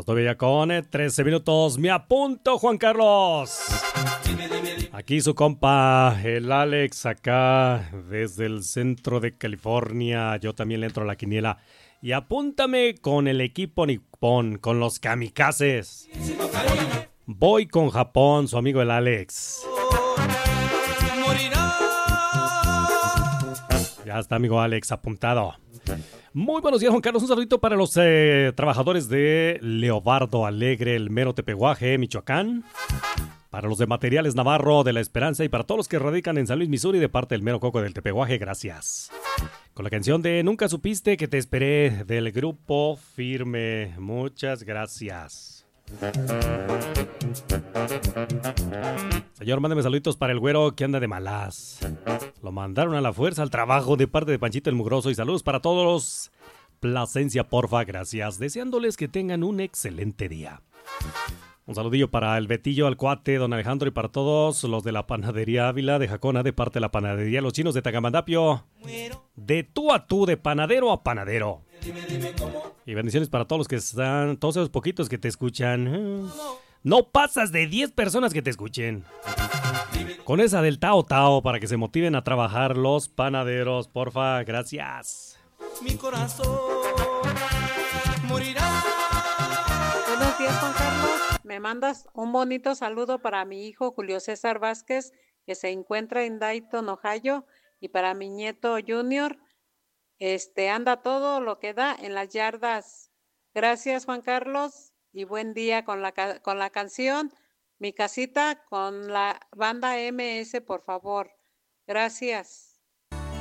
9 ya con 13 minutos. Me apunto, Juan Carlos. Aquí su compa, el Alex, acá desde el centro de California. Yo también le entro a la quiniela. Y apúntame con el equipo nipón, con los kamikazes. Voy con Japón, su amigo el Alex. Ya está, amigo Alex, apuntado. Muy buenos días, Juan Carlos. Un saludito para los trabajadores de Leobardo Alegre, el mero Tepehuaje, Michoacán. Para los de Materiales Navarro de La Esperanza y para todos los que radican en San Luis, Missouri, de parte del mero Coco del Tepehuaje, gracias. Con la canción de Nunca Supiste que te esperé del grupo Firme. Muchas gracias. Señor, mándeme saluditos para el güero que anda de malas. Lo mandaron a la fuerza al trabajo de parte de Panchito el Mugroso. Y saludos para todos. Plasencia, porfa, gracias. Deseándoles que tengan un excelente día. Un saludillo para el Betillo, al Cuate, don Alejandro y para todos los de la Panadería Ávila de Jacona, de parte de la Panadería Los Chinos de Tagamandapio. De tú a tú, de panadero a panadero. Y bendiciones para todos los que están, todos esos poquitos que te escuchan. No pasas de 10 personas que te escuchen. Con esa del Tao Tao para que se motiven a trabajar los panaderos, porfa, gracias. Mi corazón morirá. Buenos días, Juan Carlos. Me mandas un bonito saludo para mi hijo Julio César Vázquez, que se encuentra en Dayton, Ohio, y para mi nieto Junior. Anda todo lo que da en las yardas. Gracias, Juan Carlos, y buen día con la canción Mi Casita con la banda MS, por favor. Gracias.